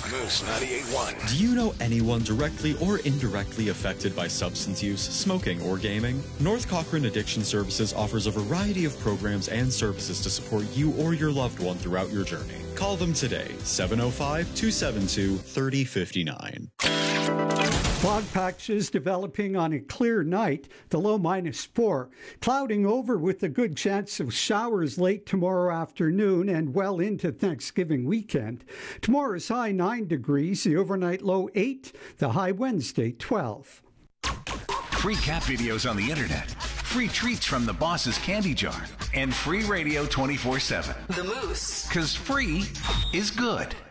Moose 98.1. Do you know anyone directly or indirectly affected by substance use, smoking, or gaming? North Cochrane Addiction Services offers a variety of programs and services to support you or your loved one throughout your journey. Call them today, 705-272-3059. Fog patches developing on a clear night, the low -4. Clouding over with a good chance of showers late tomorrow afternoon and well into Thanksgiving weekend. Tomorrow's high 9 degrees, the overnight low 8, the high Wednesday 12. Free cat videos on the internet, free treats from the boss's candy jar, and free radio 24/7. The Moose. 'Cause free is good.